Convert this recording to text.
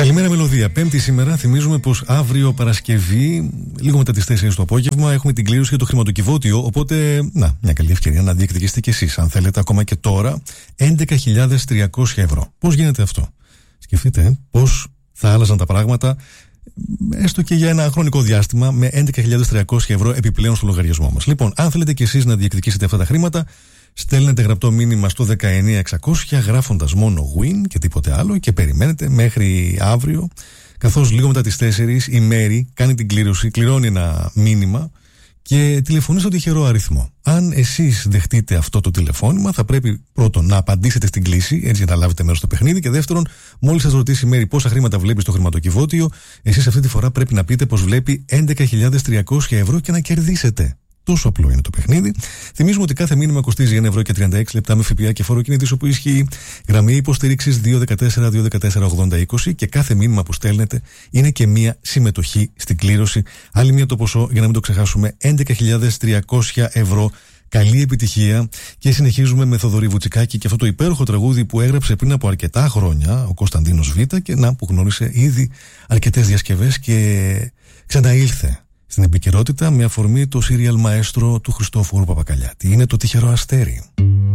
Καλημέρα Μελωδία. Πέμπτη σήμερα. Θυμίζουμε πως αύριο Παρασκευή, λίγο μετά τις 4 το απόγευμα, έχουμε την κλήρωση για το χρηματοκιβώτιο. Οπότε, μια καλή ευκαιρία να διεκδικήσετε κι εσείς, αν θέλετε, ακόμα και τώρα, 11.300 ευρώ. Πώς γίνεται αυτό? Σκεφτείτε πώς θα άλλαζαν τα πράγματα, έστω και για ένα χρονικό διάστημα, με 11.300 ευρώ επιπλέον στο λογαριασμό μας. Λοιπόν, αν θέλετε κι εσείς να διεκδικήσετε αυτά τα χρήματα, στέλνετε γραπτό μήνυμα στο 19600 γράφοντας μόνο win και τίποτε άλλο και περιμένετε μέχρι αύριο, καθώς λίγο μετά τις 4 η Μέρη κάνει την κλήρωση, κληρώνει ένα μήνυμα και τηλεφωνεί στο τυχερό αριθμό. Αν εσείς δεχτείτε αυτό το τηλεφώνημα, θα πρέπει πρώτον να απαντήσετε στην κλήση, έτσι για να λάβετε μέρος στο παιχνίδι, και δεύτερον, μόλις σας ρωτήσει η Μέρη πόσα χρήματα βλέπει στο χρηματοκιβώτιο, εσείς αυτή τη φορά πρέπει να πείτε πως βλέπει 11.300 ευρώ και να κερδίσετε. Τόσο απλό είναι το παιχνίδι. Θυμίζουμε ότι κάθε μήνυμα κοστίζει 1,36 ευρώ με ΦΠΑ και φόρο κινητής όπου ισχύει. Γραμμή υποστήριξης 214-214-80-20 και κάθε μήνυμα που στέλνετε είναι και μία συμμετοχή στην κλήρωση. Άλλη μία το ποσό, για να μην το ξεχάσουμε, 11.300 ευρώ. Καλή επιτυχία και συνεχίζουμε με Θοδωρή Βουτσικάκη και αυτό το υπέροχο τραγούδι που έγραψε πριν από αρκετά χρόνια ο Κωνσταντίνος Β και που γνώρισε ήδη αρκετές διασκευές και ξαναήλθε στην επικαιρότητα με αφορμή το σύριαλ μαέστρο του Χριστόφορου Παπακαλιάτη. Είναι το Τυχερό Αστέρι.